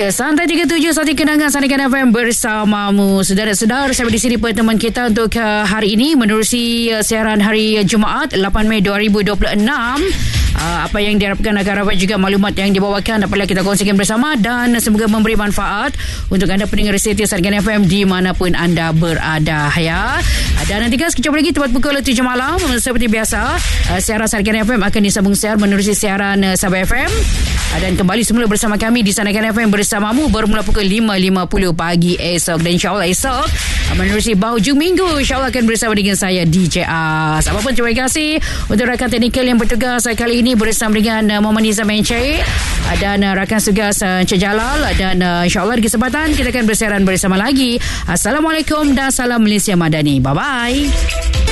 Ya, Santai 37 Sati Kenangan Sandikan FM bersamamu. Saudara-saudara, saya di sini teman kita untuk hari ini menerusi siaran hari Jumaat 8 Mei 2026. Apa yang diharapkan akan dapat juga maklumat yang dibawakan dapatlah kita kongsikan bersama dan semoga memberi manfaat untuk anda pendengar setia Sandikan FM di manapun anda berada ya. Dan nanti sekejap lagi tepat pukul 7 malam seperti biasa siaran Sandikan FM akan disambung siar menerusi siaran Sabah FM. Dan kembali semula bersama kami di Sandikan FM bersamamu bermula pukul 5.50 pagi esok. Dan insyaAllah esok menerusi bahujung minggu insyaAllah akan bersama dengan saya DJ Az. Apapun terima kasih untuk rakan teknikal yang bertugas kali ini bersama dengan Muhammad Nizam Encik dan rakan tugas Encik Jalal. Dan insyaAllah di kesempatan kita akan bersiaran bersama lagi. Assalamualaikum dan salam Malaysia Madani. Bye-bye.